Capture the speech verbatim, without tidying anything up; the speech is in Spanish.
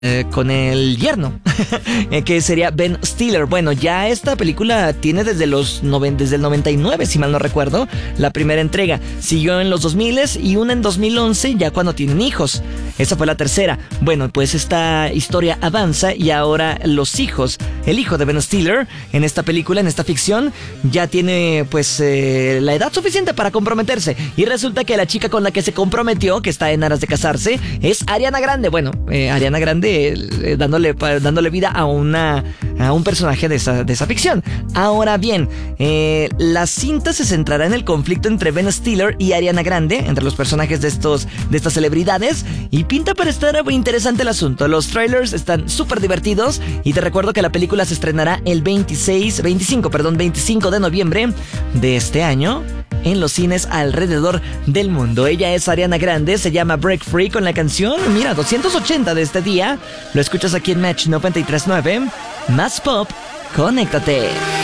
Eh, con el yerno, que sería Ben Stiller. Bueno, ya esta película tiene desde los noven, desde el noventa y nueve, si mal no recuerdo, la primera entrega. Siguió en los dos mil y una en dos mil once, ya cuando tienen hijos. Esa fue la tercera. Bueno, pues esta historia avanza y ahora los hijos, el hijo de Ben Stiller, en esta película, en esta ficción, ya tiene pues eh, la edad suficiente para comprometerse. Y resulta que la chica con la que se comprometió, que está en aras de casarse, es Ariana Grande. Bueno, eh, Ariana Grande Eh, dándole, dándole vida a una a un personaje de esa, de esa ficción. Ahora bien, eh, la cinta se centrará en el conflicto entre Ben Stiller y Ariana Grande, entre los personajes de estos de estas celebridades, y pinta para estar interesante el asunto. Los trailers están súper divertidos y te recuerdo que la película se estrenará el veintiséis, veinticinco, perdón, veinticinco de noviembre de este año en los cines alrededor del mundo. Ella es Ariana Grande, se llama Break Free con la canción, mira, doscientos ochenta de este día. Lo escuchas aquí en Match noventa y tres punto nueve. Más pop, conéctate.